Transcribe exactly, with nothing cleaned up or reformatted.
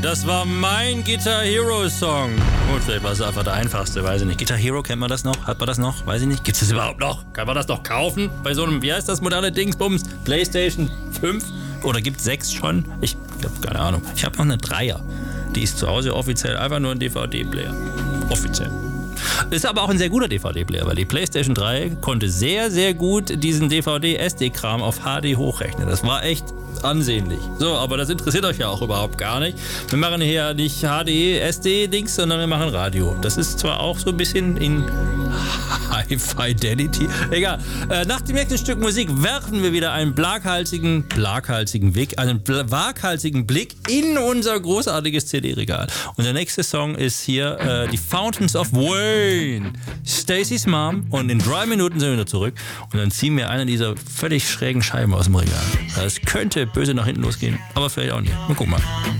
Das war mein Guitar Hero Song. Gut, vielleicht war es einfach der einfachste, weiß ich nicht. Guitar Hero, kennt man das noch? Hat man das noch? Weiß ich nicht. Gibt es das überhaupt noch? Kann man das noch kaufen? Bei so einem, wie heißt das moderne Dingsbums? PlayStation fünf? Oder gibt es sechs schon? Ich habe keine Ahnung. Ich habe noch eine Dreier. Die ist zu Hause offiziell einfach nur ein D V D-Player. Offiziell. Ist aber auch ein sehr guter D V D-Player, weil die PlayStation drei konnte sehr, sehr gut diesen D V D-S D-Kram auf H D hochrechnen. Das war echt ansehnlich. So, aber das interessiert euch ja auch überhaupt gar nicht. Wir machen hier nicht H D, S D-Dings, sondern wir machen Radio. Das ist zwar auch so ein bisschen in High Fidelity. Egal. Äh, nach dem nächsten Stück Musik werfen wir wieder einen blaghalsigen, blaghalsigen Blick, einen bl- waghalsigen Blick in unser großartiges C D-Regal. Und der nächste Song ist hier äh, die Fountains of Wayne. Stacey's Mom. Und in drei Minuten sind wir wieder zurück. Und dann ziehen wir eine dieser völlig schrägen Scheiben aus dem Regal. Das könnte böse nach hinten losgehen, aber vielleicht auch nicht. Mal gucken mal.